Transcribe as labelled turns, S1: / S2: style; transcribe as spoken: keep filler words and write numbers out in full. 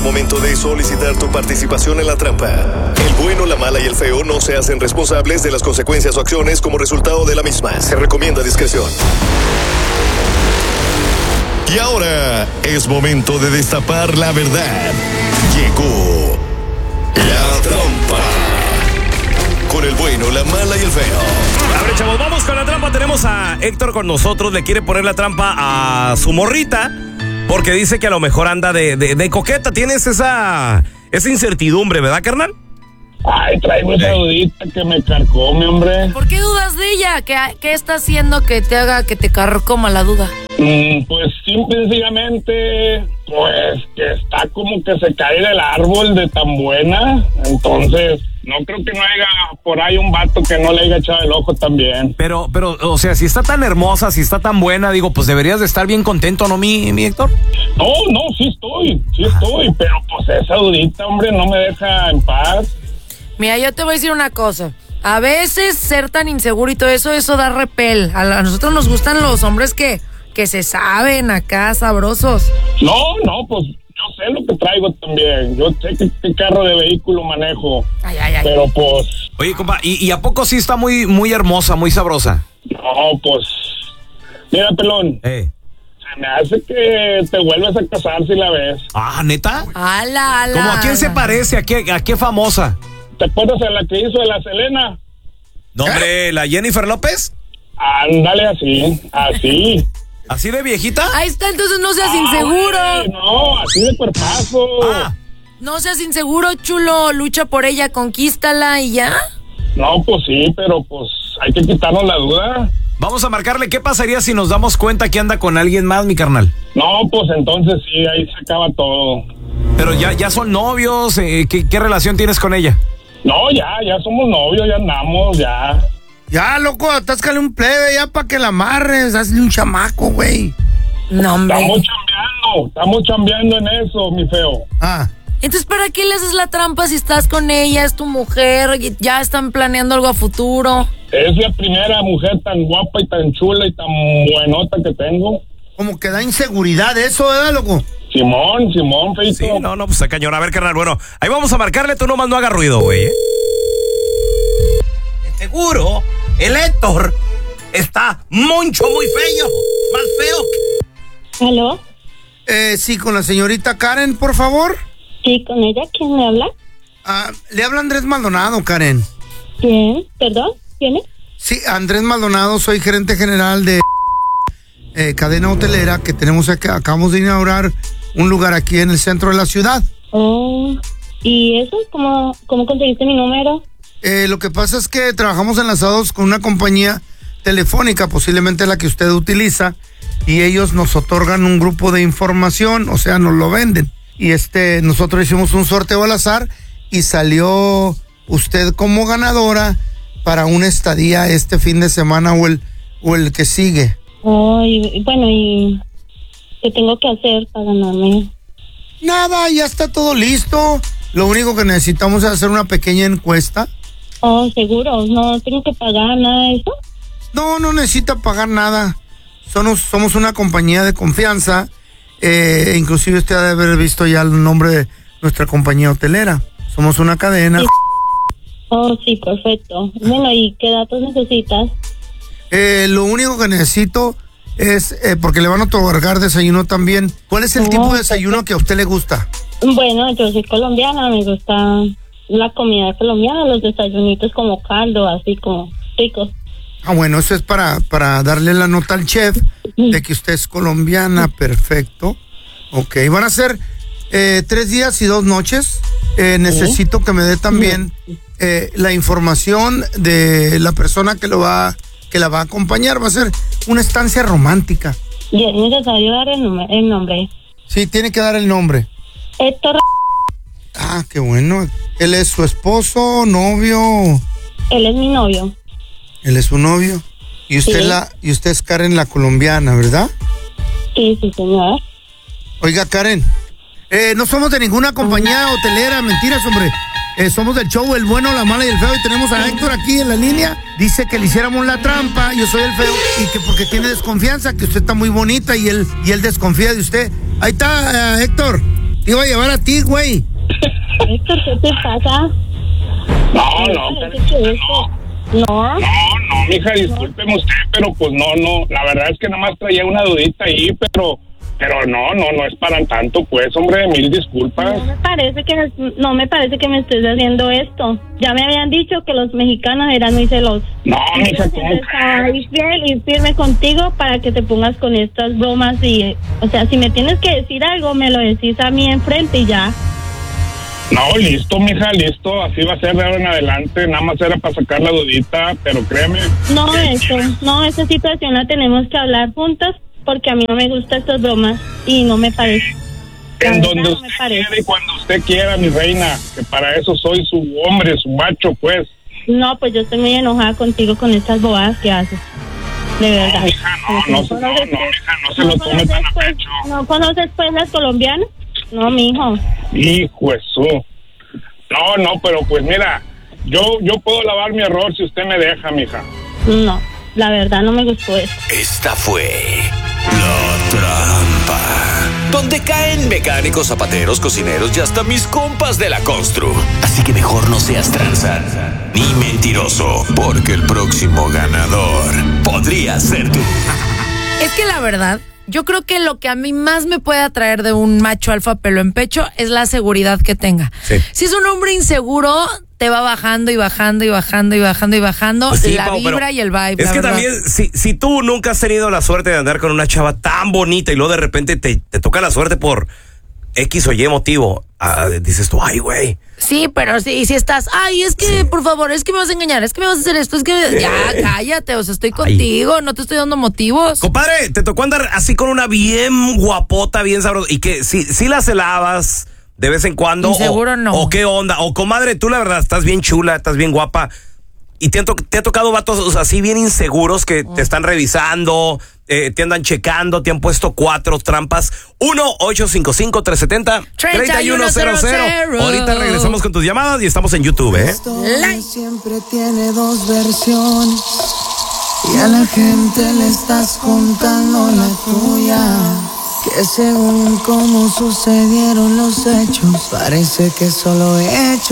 S1: momento de solicitar tu participación en la trampa. El bueno, la mala y el feo no se hacen responsables de las consecuencias o acciones como resultado de la misma. Se recomienda discreción. Y ahora es momento de destapar la verdad. Llegó la trampa. Con el bueno, la mala y el feo.
S2: A ver, chavos, vamos con la trampa. Tenemos a Héctor con nosotros. Le quiere poner la trampa a su morrita porque dice que a lo mejor anda de, de, de coqueta. Tienes esa, esa incertidumbre, ¿verdad, carnal?
S3: Ay, traigo esa dudita que me carcome, hombre.
S4: ¿Por qué dudas de ella? ¿Qué, qué está haciendo que te haga que te carcoma la duda?
S3: Mm, pues simple y sencillamente, pues que está como que se cae del árbol de tan buena. Entonces, no creo que no haya por ahí un vato que no le haya echado el ojo también.
S2: Pero, pero, o sea, si está tan hermosa, si está tan buena, digo, pues deberías de estar bien contento, ¿no, mi, mi Héctor?
S3: No, no, sí estoy, sí estoy, pero pues esa dudita, hombre, no me deja en paz.
S4: Mira, yo te voy a decir una cosa. A veces ser tan inseguro y todo eso, eso da repel. A, la, a nosotros nos gustan los hombres que, que se saben acá, sabrosos.
S3: No, no, pues yo sé lo que traigo también. Yo sé qué, qué carro de vehículo manejo.
S4: Ay, ay, ay.
S3: Pero pues...
S2: Oye, compa, ¿y, y a poco sí está muy, muy hermosa, muy sabrosa?
S3: No, pues... Mira, pelón.
S2: Eh.
S3: Se me hace que te vuelves a casar si la ves.
S2: Ah, ¿neta?
S4: Ala, ala.
S2: ¿Cómo a quién se parece? ¿A qué, a qué famosa?
S3: ¿Te acuerdas de la que hizo de la Selena?
S2: No, hombre, ¿la Jennifer López?
S3: Ándale así, así.
S2: ¿Así de viejita?
S4: Ahí está, entonces no seas
S3: Ah,
S4: inseguro.
S3: güey, no, así de cuerpazo.
S2: Ah.
S4: No seas inseguro, chulo. Lucha por ella, conquístala y ya.
S3: No, pues sí, pero pues hay que quitarnos la duda.
S2: Vamos a marcarle, ¿qué pasaría si nos damos cuenta que anda con alguien más, mi carnal?
S3: No, pues entonces sí, ahí se acaba todo.
S2: Pero ya, ya son novios, eh, ¿qué, ¿qué relación tienes con ella?
S3: No, ya, ya somos novios, ya andamos, ya.
S5: Ya, loco, atáscale un plebe ya para que la amarres, hazle un chamaco, güey.
S4: No, hombre.
S3: Estamos chambeando, estamos chambeando en eso, mi feo.
S5: Ah.
S4: Entonces, ¿para qué le haces la trampa si estás con ella, es tu mujer, y ya están planeando algo a futuro?
S3: Es la primera mujer tan guapa y tan chula y tan buenota que tengo.
S5: Como que da inseguridad eso, ¿verdad, loco?
S3: Simón, Simón, feito.
S2: Sí, no, no, pues está cañón. A ver, carnal, bueno, ahí vamos a marcarle, tú nomás no hagas ruido, güey. ¿eh? Seguro, el Héctor está moncho muy feo, más feo.
S6: ¿Aló?
S5: Eh, sí, con la señorita Karen, por favor.
S6: Sí, con ella. ¿Quién me habla?
S5: Ah, le habla Andrés Maldonado, Karen.
S6: ¿Quién? ¿Perdón? ¿Quién es?
S5: Sí, Andrés Maldonado, soy gerente general de eh, cadena hotelera que tenemos acá. Acabamos de inaugurar un lugar aquí en el centro de la ciudad.
S6: Oh, ¿y eso? ¿Cómo, cómo conseguiste mi número?
S5: Eh, lo que pasa es que trabajamos enlazados con una compañía telefónica, posiblemente la que usted utiliza, y ellos nos otorgan un grupo de información, o sea, nos lo venden. Y este, nosotros hicimos un sorteo al azar y salió usted como ganadora para una estadía este fin de semana o el, o el que sigue.
S6: Oh, y, bueno, ¿y qué tengo que hacer para ganarme?
S5: Nada, ya está todo listo. Lo único que necesitamos es hacer una pequeña encuesta.
S6: Oh, seguro, no tengo que pagar nada de eso.
S5: No, no necesita pagar nada. Somos, somos una compañía de confianza. Eh, inclusive usted ha de haber visto ya el nombre de nuestra compañía hotelera. Somos una cadena.
S6: Sí. Oh, sí, perfecto. Bueno, ¿y qué datos necesitas?
S5: Eh, lo único que necesito es, eh, porque le van a otorgar desayuno también. ¿Cuál es el
S6: Oh,
S5: tipo de desayuno que a usted le gusta?
S6: Bueno, yo soy colombiana, me gusta la comida colombiana, los desayunitos como caldo, así como ricos.
S5: Ah, bueno, eso es para, para darle la nota al chef de que usted es colombiana, perfecto. Ok, van a ser eh, tres días y dos noches. Eh, necesito que me dé también eh, la información de la persona que lo va, que la va a acompañar. Va a ser una estancia romántica.
S6: Y es necesario dar el, número, el nombre.
S5: Sí, tiene que dar el nombre.
S6: Héctor.
S5: Ah, qué bueno. Él es su esposo, novio.
S6: Él es mi novio.
S5: Él es su novio. Y usted
S6: Sí.
S5: la, y usted es Karen la colombiana, ¿verdad?
S6: Sí, sí, señor.
S5: Oiga, Karen, eh, no somos de ninguna compañía hotelera, mentiras, hombre. Eh, somos del show El Bueno, la Mala y el Feo y tenemos a Héctor aquí en la línea. Dice que le hiciéramos la trampa, yo soy el feo, y que porque tiene desconfianza, que usted está muy bonita y él, y él desconfía de usted. Ahí está, eh, Héctor. Te iba a llevar a ti, güey.
S6: Héctor, ¿qué te pasa?
S3: No, no,
S6: ¿Qué
S3: pero-
S6: es esto? No.
S3: no, no, mija, discúlpeme usted, pero pues no, no, la verdad es que nada más traía una dudita ahí, pero, pero no, no, no es para tanto, pues, hombre, mil disculpas.
S6: No me parece que no me parece que me estés haciendo esto. Ya me habían dicho que los mexicanos eran muy celosos.
S3: No, mija, ¿cómo
S6: Entonces, estaba
S3: crees?
S6: ahí fiel y firme contigo para que te pongas con estas bromas y, o sea, si me tienes que decir algo, me lo decís a mí enfrente y ya.
S3: No, listo, mija, listo, así va a ser de ahora en adelante, nada más era para sacar la dudita, pero créeme.
S6: No,
S3: que-
S6: eso, no, esa situación la tenemos que hablar juntas porque a mí no me gustan estas bromas y no me parece. La
S3: En
S6: verdad,
S3: donde
S6: no
S3: usted
S6: me parece.
S3: quiera y cuando usted quiera, mi reina, que para eso soy su hombre, su macho, pues.
S6: No, pues yo estoy muy enojada contigo con estas bobadas que haces. De verdad.
S3: No, mija, no, no, no, no,
S6: ¿Conoces,
S3: mija, no se
S6: no
S3: lo tome
S6: conoces,
S3: tan a
S6: pues,
S3: pecho.
S6: ¿No conoces pues las colombianas? No, mijo.
S3: Hijo de su. No, no, pero pues mira, yo yo puedo lavar mi error si usted me deja, mija.
S6: No, la verdad no me gustó eso.
S1: Esta fue La Trampa, donde caen mecánicos, zapateros, cocineros y hasta mis compas de la constru. Así que mejor no seas tranza ni mentiroso, porque el próximo ganador podría ser tú.
S4: Es que la verdad, yo creo que lo que a mí más me puede atraer de un macho alfa pelo en pecho es la seguridad que tenga.
S2: Sí.
S4: Si es un hombre inseguro, te va bajando y bajando y bajando y bajando y bajando
S2: Pues sí,
S4: la
S2: Pau,
S4: vibra
S2: pero
S4: y el vibe.
S2: Es
S4: la
S2: que
S4: verdad.
S2: también, si, si tú nunca has tenido la suerte de andar con una chava tan bonita y luego de repente te, te toca la suerte por X o Y motivo, ah, dices tú, ay, güey.
S4: Sí, pero si, si estás, ay, es que, por favor, es que me vas a engañar, es que me vas a hacer esto, es que, ya, cállate, o sea, estoy contigo, no te estoy dando motivos.
S2: Compadre, te tocó andar así con una bien guapota, bien sabrosa, y que si, si la celabas de vez en cuando.
S4: Inseguro
S2: o,
S4: no.
S2: O qué onda, o comadre, tú la verdad estás bien chula, estás bien guapa, y te, han to- te ha tocado vatos así bien inseguros que te están revisando, eh, te andan checando, te han puesto cuatro trampas. uno ocho cinco cinco, tres siete cero, tres uno cero cero. Ahorita regresamos con tus llamadas y estamos en YouTube, ¿eh?
S7: Historia siempre tiene dos versiones y a la gente le estás contando la tuya. Que según cómo sucedieron los hechos, parece que solo he hecho